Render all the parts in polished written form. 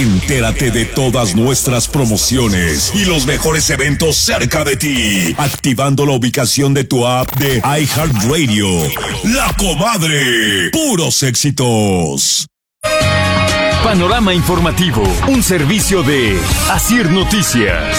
Entérate de todas nuestras promociones y los mejores eventos cerca de ti, activando la ubicación de tu app de iHeartRadio. La Comadre, puros éxitos. Panorama informativo, un servicio de Asir Noticias.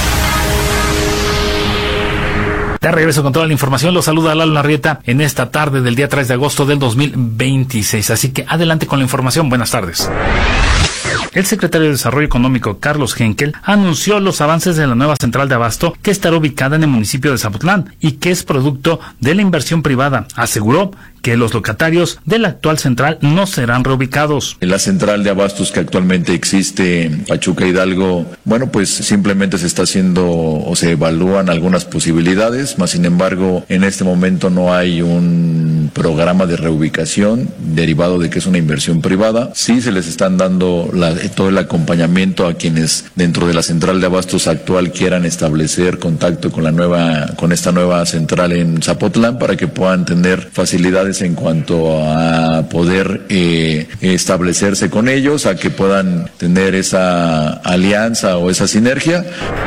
De regreso con toda la información, los saluda Lalo Larrieta en esta tarde del día 3 de agosto del 2026. Así que adelante con la información. Buenas tardes. El secretario de Desarrollo Económico, Carlos Henkel, anunció los avances de la nueva central de abasto que estará ubicada en el municipio de Zapotlán y que es producto de la inversión privada. Aseguró que los locatarios de la actual central no serán reubicados. La central de abastos que actualmente existe en Pachuca Hidalgo, bueno, pues simplemente se está haciendo o se evalúan algunas posibilidades, más sin embargo, en este momento no hay un programa de reubicación derivado de que es una inversión privada. Sí se les están dando todo el acompañamiento a quienes dentro de la central de abastos actual quieran establecer contacto con esta nueva central en Zapotlán para que puedan tener facilidades en cuanto a poder establecerse con ellos, a que puedan tener esa alianza o esa sinergia.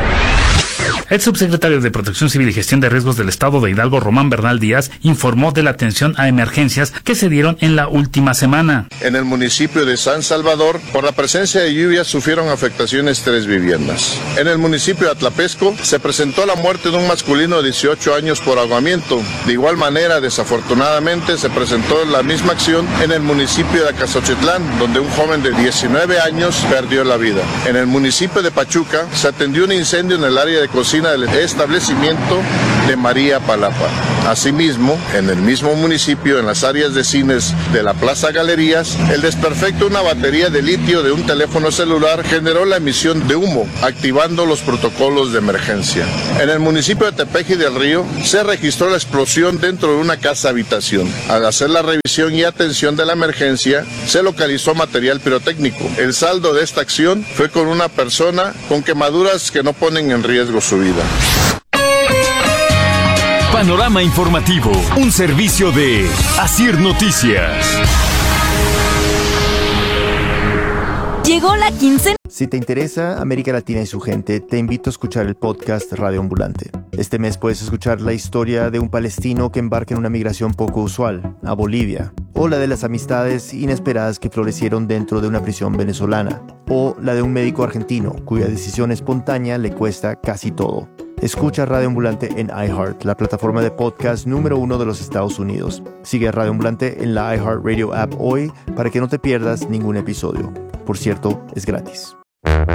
El subsecretario de Protección Civil y Gestión de Riesgos del Estado de Hidalgo, Román Bernal Díaz, informó de la atención a emergencias que se dieron en la última semana. En el municipio de San Salvador, por la presencia de lluvias, sufrieron afectaciones 3 viviendas. En el municipio de Atlapesco, se presentó la muerte de un masculino de 18 años por ahogamiento. De igual manera, desafortunadamente, se presentó la misma acción en el municipio de Acaxochitlán, donde un joven de 19 años perdió la vida. En el municipio de Pachuca, se atendió un incendio en el área de cocina del establecimiento de María Palapa. Asimismo, en el mismo municipio, en las áreas de cines de la Plaza Galerías, el desperfecto de una batería de litio de un teléfono celular generó la emisión de humo, activando los protocolos de emergencia. En el municipio de Tepeji del Río, se registró la explosión dentro de una casa habitación. Al hacer la revisión y atención de la emergencia, se localizó material pirotécnico. El saldo de esta acción fue con una persona con quemaduras que no ponen en riesgo su vida. Panorama informativo, un servicio de Asir Noticias. Llegó la quincena. Si te interesa América Latina y su gente, te invito a escuchar el podcast Radio Ambulante. Este mes puedes escuchar la historia de un palestino que embarca en una migración poco usual, a Bolivia, o la de las amistades inesperadas que florecieron dentro de una prisión venezolana, o la de un médico argentino cuya decisión espontánea le cuesta casi todo. Escucha Radio Ambulante en iHeart, la plataforma de podcast número 1 de los Estados Unidos. Sigue a Radio Ambulante en la iHeartRadio app hoy para que no te pierdas ningún episodio. Por cierto, es gratis.